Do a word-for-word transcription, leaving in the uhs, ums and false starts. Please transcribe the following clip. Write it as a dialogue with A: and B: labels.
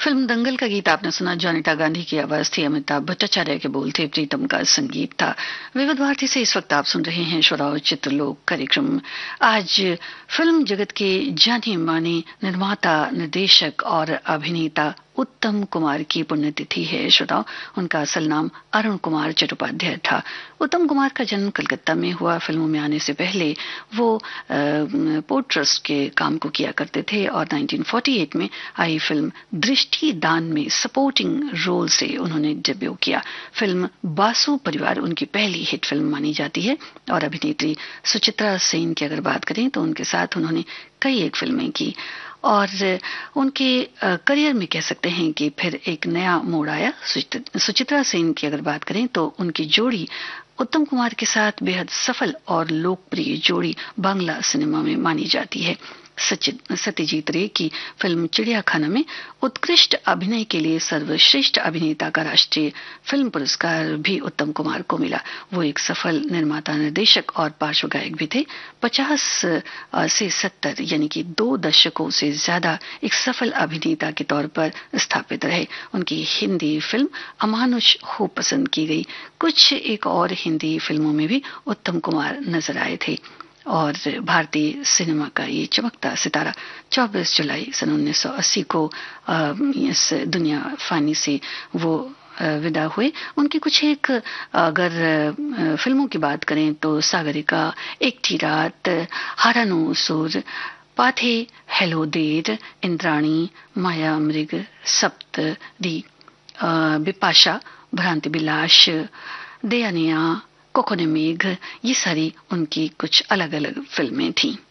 A: Film दंगल का गीत आपने सुना। जॉनिटा गांधी की आवाज थी, अमिताभ भट्टाचार्य के बोल थे, प्रीतम का संगीत था। विविध भारती से इस वक्त आप सुन रहे हैं श्रोताओं चित्रलोक कार्यक्रम। आज फिल्म जगत के जाने माने निर्माता, निर्देशक और अभिनेता उत्तम कुमार की पुण्यतिथि है। श्रोताओं, उनका असल नाम अरुण कुमार चट्टोपाध्याय था। उत्तम कुमार का जन्म कलकत्ता में हुआ। फिल्मों में आने से पहले वो पोर्ट ट्रस्ट के काम को किया करते थे और उन्नीस सौ अड़तालीस में आई फिल्म दृष्टि दान में सपोर्टिंग रोल से उन्होंने डेब्यू किया। फिल्म बासु परिवार उनकी पहली हिट फिल्म मानी जाती है और अभिनेत्री सुचित्रा सेन की अगर बात करें तो उनके साथ उन्होंने कई एक फिल्में की और उनके करियर में कह सकते हैं कि फिर एक नया मोड़ आया। सुचित्रा सेन की अगर बात करें तो उनकी जोड़ी उत्तम कुमार के साथ बेहद सफल और लोकप्रिय जोड़ी बांग्ला सिनेमा में मानी जाती है। सत्यजीत रे की फिल्म चिड़ियाखाना में उत्कृष्ट अभिनय के लिए सर्वश्रेष्ठ अभिनेता का राष्ट्रीय फिल्म पुरस्कार भी उत्तम कुमार को मिला। वो एक सफल निर्माता, निर्देशक और पार्श्व गायक भी थे। पचास से सत्तर यानी कि दो दशकों से ज्यादा एक सफल अभिनेता के तौर पर स्थापित रहे। उनकी हिंदी फिल्म अमानुष हो पसंद की गई। कुछ एक और हिंदी फिल्मों में भी उत्तम कुमार नजर आए थे और भारतीय सिनेमा का ये चमकता सितारा चौबीस जुलाई सन उन्नीस सौ अस्सी को इस दुनिया फानी से वो विदा हुए। उनकी कुछ एक अगर फिल्मों की बात करें तो सागरिका, एक थी रात, हारानो सुर, पाथे, हेलो देर, इंद्राणी, माया मृग, सप्तरी, बिपाशा, भ्रांति बिलाश, दयानिया, कोकोने मेघ, ये सारी उनकी कुछ अलग अलग फिल्में थीं।